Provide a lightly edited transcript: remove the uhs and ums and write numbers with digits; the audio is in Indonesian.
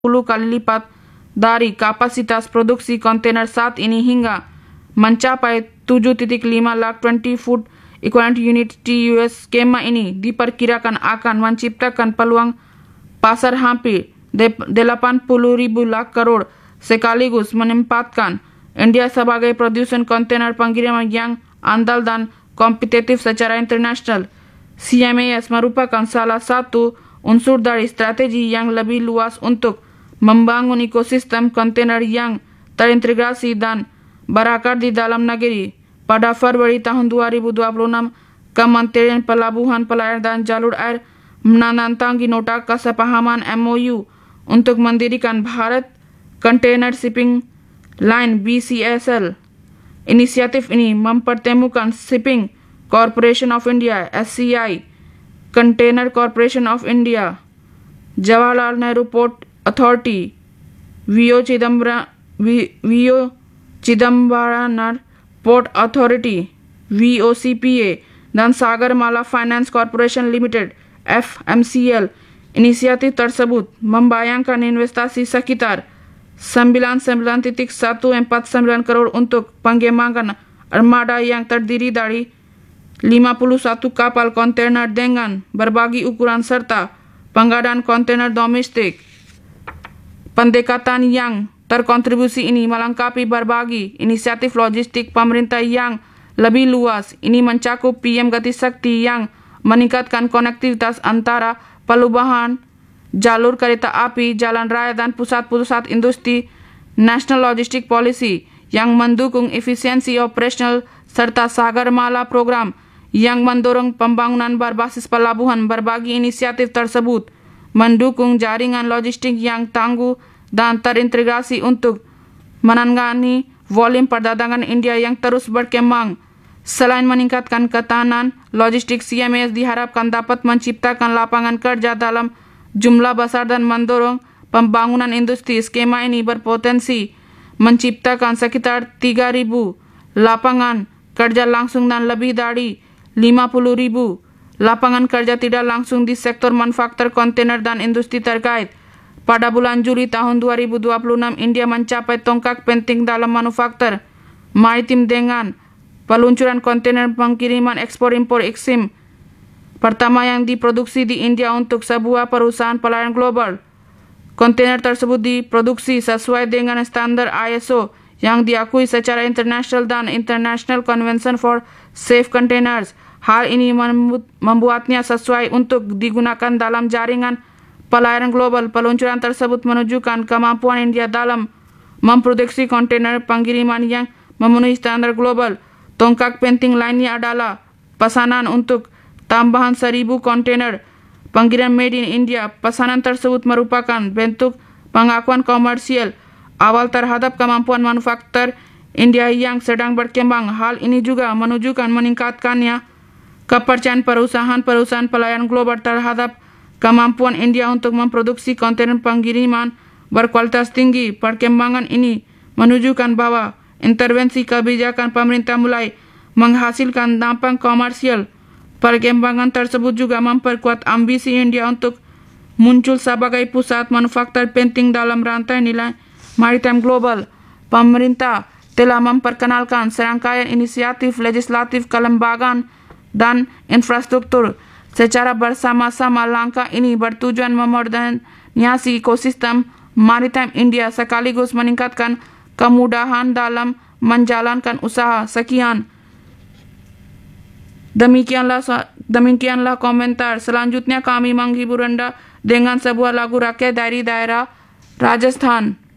kali lipat dari kapasitas produksi kontainer saat ini hingga mencapai 7.5 lakh 20 foot equivalent unit TEUs. Skema ini diperkirakan akan menciptakan peluang pasar hampir 80.000 lakh karor sekaligus menempatkan India sebagai produsen kontainer pengiriman yang andal dan kompetitif secara internasional. CMAS merupakan salah satu unsur dari strategi yang lebih luas untuk membangun ekosistem kontainer yang terintegrasi dan berakar di dalam negeri. Pada Februari tahun 2026, Kementerian Pelabuhan, Pelayaran dan Jalur Air menandatangani nota kesepahaman MOU untuk mendirikan Bharat Container Shipping Line (BCSL). Inisiatif ini mempertemukan Shipping Corporation of India (SCI), Container Corporation of India, Jawaharlal Nehru Port Authority, VO Chidambaram Port Authority (VOCPA) dan Sagarmala Finance Corporation Limited (FMCL). Inisiatif tersebut membayangkan investasi sekitar 99.149 crore untuk pengembangan armada yang terdiri dari 51 kapal kontainer dengan berbagai ukuran serta pengadaan kontainer domestik. Pendekatan yang terkontribusi ini melengkapi berbagai inisiatif logistik pemerintah yang lebih luas. Ini mencakup PM Gati Shakti yang meningkatkan konektivitas antara pelabuhan, jalur kereta api, jalan raya dan pusat-pusat industri, National Logistic Policy yang mendukung efisiensi operasional, serta Sagarmala program yang mendorong pembangunan berbasis pelabuhan. Berbagai inisiatif tersebut mendukung jaringan logistik yang tangguh dan terintegrasi untuk menangani volume perdagangan India yang terus berkembang. Selain meningkatkan ketahanan logistik, CMAS diharapkan dapat menciptakan lapangan kerja dalam jumlah besar dan mendorong pembangunan industri. Skema ini berpotensi menciptakan sekitar 3.000 lapangan kerja langsung dan lebih dari 50.000 lapangan kerja tidak langsung di sektor manufaktur, kontainer, dan industri terkait. Pada bulan Juli tahun 2026, India mencapai tonggak penting dalam manufaktur maritim dengan peluncuran kontainer pengiriman ekspor-impor (EXIM) pertama yang diproduksi di India untuk sebuah perusahaan pelayaran global. Kontainer tersebut diproduksi sesuai dengan standar ISO yang diakui secara internasional dan International Convention for Safe Containers. Hal ini membuatnya sesuai untuk digunakan dalam jaringan pelayaran global. Peluncuran tersebut menunjukkan kemampuan India dalam memproduksi kontainer pengiriman yang memenuhi standar global. Tonggak penting lainnya adalah pesanan untuk tambahan 1.000 kontainer pengiriman made in India. Pesanan tersebut merupakan bentuk pengakuan komersial awal terhadap kemampuan manufaktur India yang sedang berkembang. Hal ini juga menunjukkan meningkatkannya kepercayaan perusahaan-perusahaan pelayaran global terhadap kemampuan India untuk memproduksi kontainer pengiriman berkualitas tinggi. Perkembangan ini menunjukkan bahwa intervensi kebijakan pemerintah mulai menghasilkan dampak komersial. Perkembangan tersebut juga memperkuat ambisi India untuk muncul sebagai pusat manufaktur penting dalam rantai nilai maritim global. Pemerintah telah memperkenalkan serangkaian inisiatif legislatif, kelembagaan, dan infrastruktur secara bersama-sama. Langkah ini bertujuan memodernisasi ekosistem maritim India sekaligus meningkatkan kemudahan dalam menjalankan usaha. Sekian. Demikianlah komentar. Selanjutnya kami menghibur Anda dengan sebuah lagu rakyat dari daerah Rajasthan.